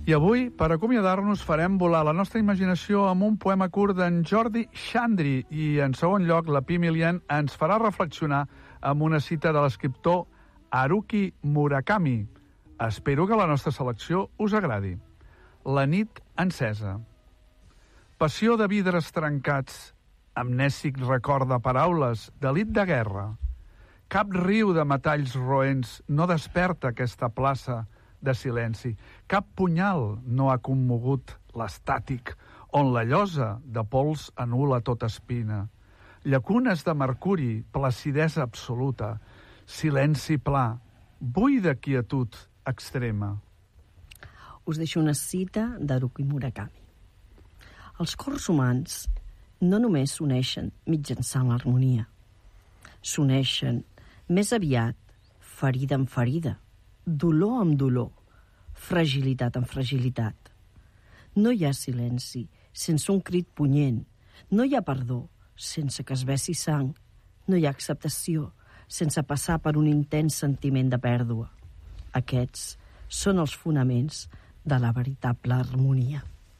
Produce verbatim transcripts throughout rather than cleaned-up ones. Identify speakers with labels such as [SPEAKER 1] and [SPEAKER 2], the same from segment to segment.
[SPEAKER 1] I avui, per acomiadar-nos, farem volar la nostra imaginació amb un poema curt d'en Jordi Xandri i, en segon lloc, la Pi Milian ens farà reflexionar amb una cita de l'escriptor Haruki Murakami. Espero que la nostra selecció us agradi. La nit encesa. Passió de vidres trencats, amnèsic record de paraules, delit de guerra. Cap riu de metalls roents no desperta aquesta plaça de silenci. Cap punyal no ha commogut l'estàtic, on la llosa de pols anul·la tota espina. Llacunes de mercuri, placidesa absoluta, silenci pla, buida quietud extrema.
[SPEAKER 2] Us deixo una cita d'Haruki Murakami. Els cors humans no només s'uneixen mitjançant l'harmonia, s'uneixen més aviat ferida amb ferida, dolor amb dolor, fragilitat amb fragilitat. No hi ha silenci sense un crit punyent, no hi ha perdó sense que es vessi sang, no hi ha acceptació sense passar per un intens sentiment de pèrdua. Aquests són els fonaments de la veritable harmonia.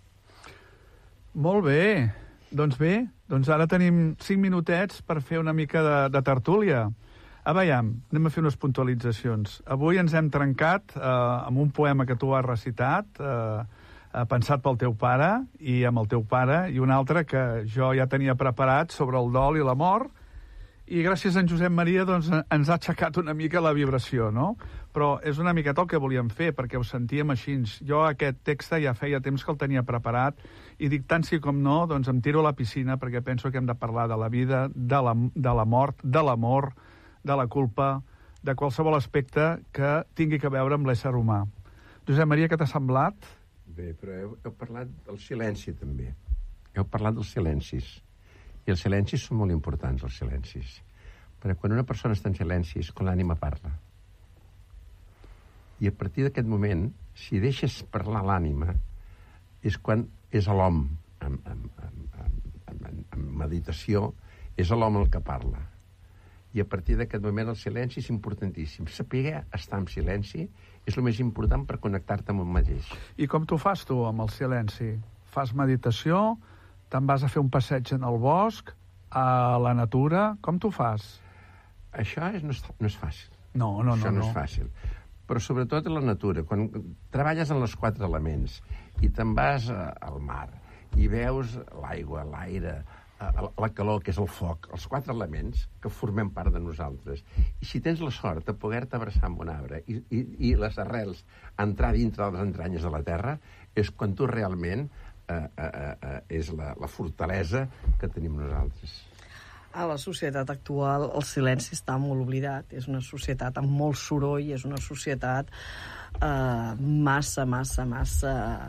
[SPEAKER 1] Molt bé. Doncs bé, doncs ara tenim cinc minutets per fer una mica de, de tertúlia. A veiem, anem a fer unes puntualitzacions. Avui ens hem trencat eh, amb un poema que tu has recitat, eh, pensat pel teu pare i amb el teu pare, i un altre que jo ja tenia preparat sobre el dol i la mort, i gràcies a en Josep Maria doncs, ens ha aixecat una mica la vibració, no? Però és una miqueta el que volíem fer, perquè ho sentíem així. Jo aquest text ja feia temps que el tenia preparat, i dic, tant sí com no, doncs em tiro a la piscina, perquè penso que hem de parlar de la vida, de la, de la mort, de l'amor, de la culpa, de qualsevol aspecte que tingui que veure amb l'ésser humà. Josep Maria, què t'ha semblat?
[SPEAKER 3] Bé, però heu, heu parlat del silenci, també. Heu parlat dels silencis. I els silencis són molt importants, els silencis. Perquè quan una persona està en silenci és quan l'ànima parla. I a partir d'aquest moment, si deixes parlar l'ànima, és quan és l'hom, en, en, en, en, en, en meditació, és l'hom el que parla. I a partir d'aquest moment el silenci és importantíssim. Saber estar en silenci és el més important per connectar-te amb el mateix.
[SPEAKER 1] I com t'ho fas tu amb el silenci? Fas meditació? Te'n vas a fer un passeig en el bosc? A la natura? Com t'ho fas?
[SPEAKER 3] Això és, no, és, no és fàcil.
[SPEAKER 1] No, no,
[SPEAKER 3] Això
[SPEAKER 1] no.
[SPEAKER 3] no, no és fàcil. Però sobretot a la natura, quan treballes en els quatre elements i te'n vas al mar i veus l'aigua, l'aire, la calor, que és el foc, els quatre elements que formem part de nosaltres. I si tens la sort de poder-te abraçar amb un arbre i, i, i les arrels entrar dintre de les entranyes de la terra, és quan tu realment eh, eh, eh, és la, la fortalesa que tenim nosaltres.
[SPEAKER 2] A la societat actual el silenci està molt oblidat. És una societat amb molt soroll, és una societat eh, massa, massa, massa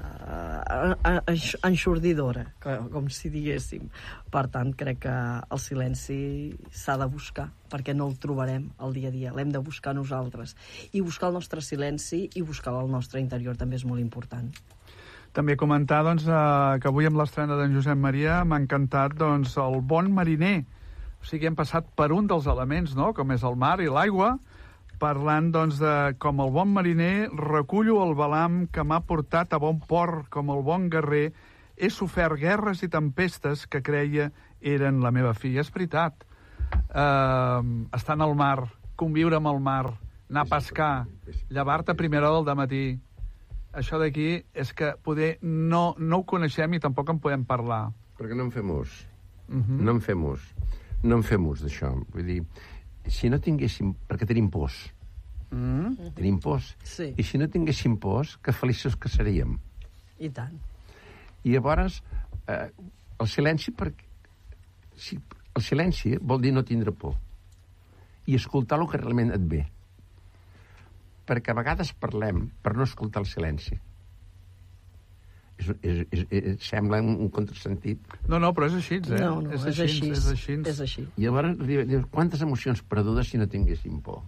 [SPEAKER 2] eh, enxordidora, com si diguéssim. Per tant, crec que el silenci s'ha de buscar, perquè no el trobarem al dia a dia. L'hem de buscar nosaltres. I buscar el nostre silenci i buscar el nostre interior també és molt important.
[SPEAKER 1] També comentar doncs, eh, que avui amb l'estrena d'en Josep Maria m'ha encantat doncs, el bon mariner. O sigui, hem passat per un dels elements, no?, com és el mar i l'aigua, parlant, doncs, de com el bon mariner recullo el balam que m'ha portat a bon port, com el bon guerrer, he sofert guerres i tempestes que creia eren la meva fi. És veritat. Eh, estar en el mar, conviure amb el mar, anar a pescar, llevar-te a primera hora del matí. Això d'aquí és que poder no, no ho coneixem i tampoc en podem parlar.
[SPEAKER 3] Perquè no en fem ús.
[SPEAKER 1] Uh-huh.
[SPEAKER 3] No en fem ús. No en fem ús d'això. Vull dir, si no tinguéssim... Perquè tenim pors.
[SPEAKER 1] Mm.
[SPEAKER 3] Tenim pors.
[SPEAKER 2] Sí.
[SPEAKER 3] I si no tinguéssim pors, que feliços que seríem.
[SPEAKER 2] I tant.
[SPEAKER 3] I llavors, eh, el silenci... Perquè, si, el silenci vol dir no tindre por. I escoltar el que realment et ve. Perquè a vegades parlem per no escoltar el silenci. És, és, és, és, sembla un contrasentit.
[SPEAKER 1] No, no, però és així, eh?
[SPEAKER 2] No, no, és, és, així,
[SPEAKER 1] és així.
[SPEAKER 2] És així.
[SPEAKER 3] I llavors, dius, quantes emocions perdudes si no tinguéssim por?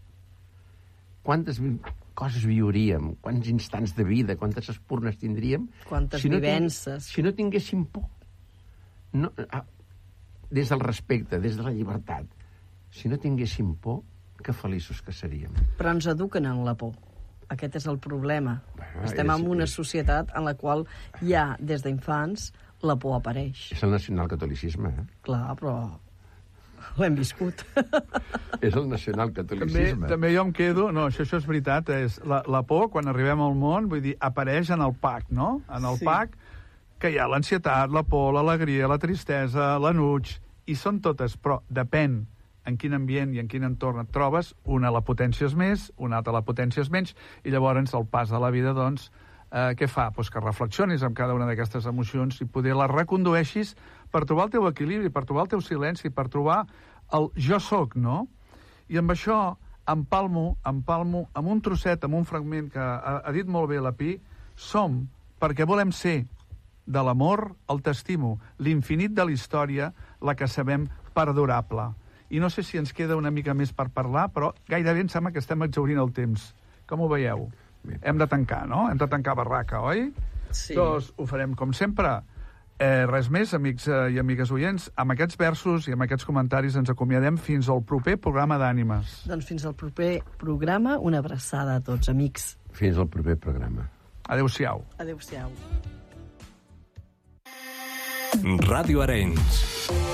[SPEAKER 3] Quantes coses viuríem? Quants instants de vida? Quantes espurnes tindríem?
[SPEAKER 2] Quantes
[SPEAKER 3] si no
[SPEAKER 2] vivències?
[SPEAKER 3] Si no tinguéssim por. No, ah, des del respecte, des de la llibertat. Si no tinguéssim por, que feliços que seríem.
[SPEAKER 2] Però ens eduquen en la por. Aquest és el problema.
[SPEAKER 3] Bueno,
[SPEAKER 2] Estem
[SPEAKER 3] és-
[SPEAKER 2] en una
[SPEAKER 3] és-
[SPEAKER 2] societat en la qual ja, des d'infants, la por apareix.
[SPEAKER 3] És el nacionalcatolicisme, eh?
[SPEAKER 2] Clar, però l'hem viscut.
[SPEAKER 3] És el
[SPEAKER 1] També,
[SPEAKER 3] nacionalcatolicisme.
[SPEAKER 1] també jo em quedo... No, això, això és veritat. És la, la por, quan arribem al món, vull dir, apareix en el P A C, no? En el
[SPEAKER 2] Sí.
[SPEAKER 1] P A C, que hi ha l'ansietat, la por, l'alegria, la tristesa, l'enuig, i són totes, però depèn en quin ambient i en quin entorn et trobes. Una la potència és més, una altra la potència és menys, i llavors el pas de la vida, doncs, eh, què fa? Pues que reflexionis amb cada una d'aquestes emocions i poder les recondueixis per trobar el teu equilibri, per trobar el teu silenci, per trobar el jo soc, no? I amb això empalmo, empalmo amb un trosset, amb un fragment que ha, ha dit molt bé la Pi, som perquè volem ser de l'amor el t'estimo, l'infinit de la història, la que sabem perdurable. I no sé si ens queda una mica més per parlar, però gairebé em sembla que estem exhaurint el temps. Com ho veieu?
[SPEAKER 3] Bé.
[SPEAKER 1] Hem de tancar, no? Hem de tancar barraca, oi?
[SPEAKER 2] Sí.
[SPEAKER 1] Doncs ho farem com sempre. Eh, res més, amics eh, i amigues oients. Amb aquests versos i amb aquests comentaris ens acomiadem fins al proper programa d'Ànimes.
[SPEAKER 2] Doncs fins al proper programa, una abraçada a tots, amics.
[SPEAKER 3] Fins al proper programa.
[SPEAKER 1] Adéu-siau.
[SPEAKER 2] Adéu-siau.
[SPEAKER 4] Ràdio Arenys.